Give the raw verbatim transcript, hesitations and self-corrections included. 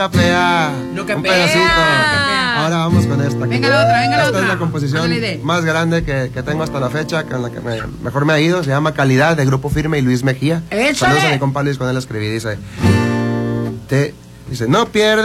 capea. No Un capea. pedacito. capea. Ahora vamos con esta. Venga la otra, venga la esta otra. es la composición Ándale. más grande que, que tengo hasta la fecha, con la que me- mejor me ha ido. Se llama Calidad, de Grupo Firme y Luis Mejía. ¡Échale! Saludos a mi compa Luis, con él escribí. Dice, te, dice, no pierdas